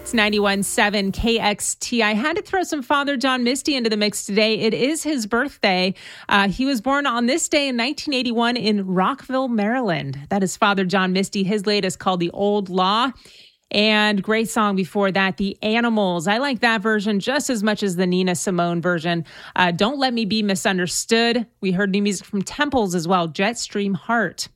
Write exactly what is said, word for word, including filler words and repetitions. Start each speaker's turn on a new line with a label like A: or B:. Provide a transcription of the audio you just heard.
A: It's ninety-one point seven K X T. I had to throw some Father John Misty into the mix today. It is his birthday. Uh, he was born on this day in nineteen eighty-one in Rockville, Maryland. That is Father John Misty. His latest called The Old Law. And great song before that, The Animals. I like that version just as much as the Nina Simone version. Uh, Don't Let Me Be Misunderstood. We heard new music from Temples as well, Jetstream Heart.